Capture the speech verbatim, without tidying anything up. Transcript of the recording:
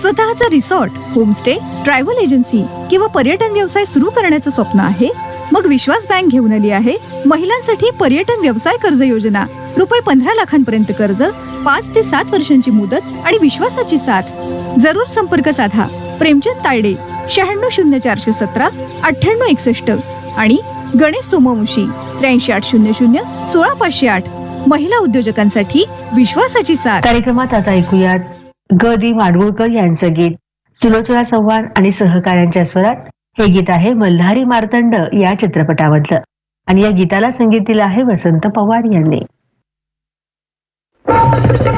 स्वतःचा resort, homestay, travel agency किंवा पर्यटन व्यवसाय सुरू करण्याचं स्वप्न आहे? मग विश्वास बँक घेऊन आली आहे महिलांसाठी पर्यटन व्यवसाय कर्ज योजना. रुपये पंधरा लाखांपर्यंत कर्ज, पाच ते सात वर्षांची मुदत आणि विश्वासाची साथ. जरूर संपर्क साधा. प्रेमचंद तायडे, शहाण्णव शून्य चारशे सतरा अठ्ठ्याण्णव एकसष्ट आणि गणेश सोमवंशी, त्र्याऐंशी आठ शून्य शून्य सोळा पाचशे आठ. महिला उद्योजकांसाठी विश्वासाची साथ. कार्यक्रमात आता ऐकूयात ग दी माडगुळकर यांचं गीत. सुलोचना चव्हाण आणि सहकाऱ्यांच्या स्वरात हे गीत आहे मल्हारी मार्तंड या चित्रपटामधलं आणि या गीताला संगीत दिलं आहे वसंत पवार यांनी.